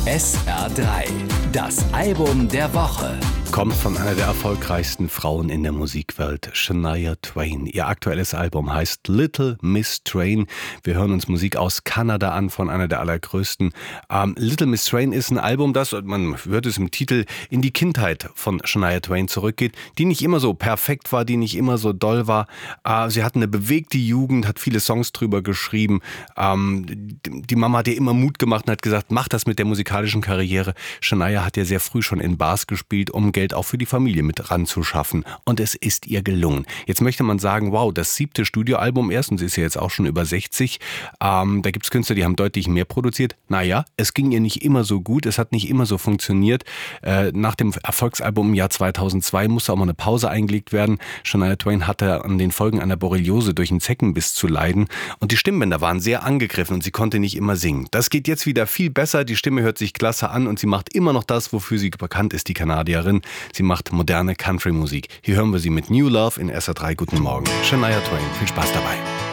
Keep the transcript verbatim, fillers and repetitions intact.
S R drei, das Album der Woche. Kommt von einer der erfolgreichsten Frauen in der Musikwelt, Shania Twain. Ihr aktuelles Album heißt Little Miss Train. Wir hören uns Musik aus Kanada an, von einer der allergrößten. Ähm, Little Miss Train ist ein Album, das, man hört es im Titel, in die Kindheit von Shania Twain zurückgeht, die nicht immer so perfekt war, die nicht immer so doll war. Äh, sie hat eine bewegte Jugend, hat viele Songs drüber geschrieben. Ähm, die Mama hat ihr immer Mut gemacht und hat gesagt, mach das mit der musikalischen Karriere. Shania hat ja sehr früh schon in Bars gespielt, um Geld auch für die Familie mit ranzuschaffen. Und es ist ihr gelungen. Jetzt möchte man sagen, wow, das siebte Studioalbum erst, und sie ist ja jetzt auch schon über sechzig. Ähm, da gibt es Künstler, die haben deutlich mehr produziert. Naja, es ging ihr nicht immer so gut, es hat nicht immer so funktioniert. Äh, nach dem Erfolgsalbum im Jahr zweitausendzwei musste auch mal eine Pause eingelegt werden. Shania Twain hatte an den Folgen einer Borreliose durch einen Zeckenbiss zu leiden. Und die Stimmbänder waren sehr angegriffen und sie konnte nicht immer singen. Das geht jetzt wieder viel besser, die Stimme hört sich klasse an und sie macht immer noch das, wofür sie bekannt ist, die Kanadierin. Sie macht moderne Country-Musik. Hier hören wir sie mit New Love in S R drei. Guten Morgen. Shania Twain, viel Spaß dabei.